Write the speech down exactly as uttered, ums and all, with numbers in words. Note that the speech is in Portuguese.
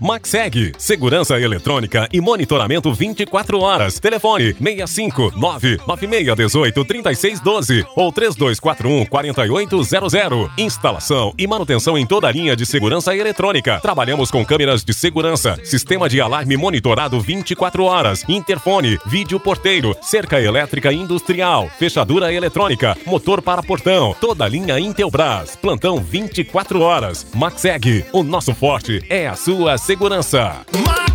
Maxeg, segurança eletrônica e monitoramento vinte e quatro horas. Telefone seis cinco nove nove seis um oito três seis um dois ou três dois quatro um quatro oito zero zero. Instalação e manutenção em toda a linha de segurança eletrônica. Trabalhamos com câmeras de segurança, sistema de alarme monitorado vinte e quatro horas, interfone, vídeo porteiro, cerca elétrica industrial, fechadura eletrônica, motor para portão, toda a linha Intelbras. Plantão vinte e quatro horas. Maxeg, o nosso forte é a sua segurança.